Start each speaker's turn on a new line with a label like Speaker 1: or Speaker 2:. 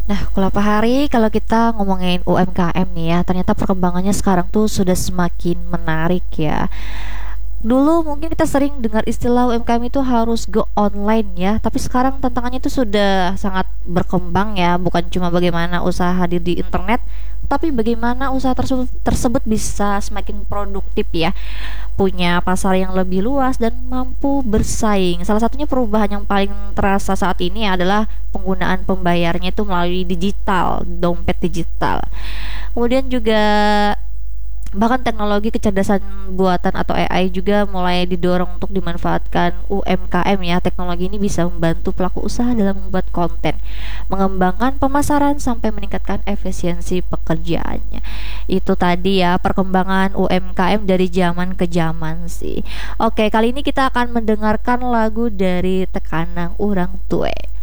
Speaker 1: Nah, kalau Pak Hari, kalau kita ngomongin UMKM nih ya, ternyata perkembangannya sekarang tuh sudah semakin menarik ya. Dulu mungkin kita sering dengar istilah UMKM itu harus go online ya, tapi sekarang tantangannya itu sudah sangat berkembang ya, bukan cuma bagaimana usaha hadir di internet, tapi bagaimana usaha tersebut bisa semakin produktif ya, punya pasar yang lebih luas dan mampu bersaing. Salah satunya perubahan yang paling terasa saat ini adalah penggunaan pembayarnya itu melalui digital, dompet digital. Kemudian juga bahkan teknologi kecerdasan buatan atau AI juga mulai didorong untuk dimanfaatkan UMKM ya. Teknologi ini bisa membantu pelaku usaha dalam membuat konten, mengembangkan pemasaran sampai meningkatkan efisiensi pekerjaannya. Itu tadi ya perkembangan UMKM dari zaman ke zaman sih. Oke, kali ini kita akan mendengarkan lagu dari Tekanang Urang Tue.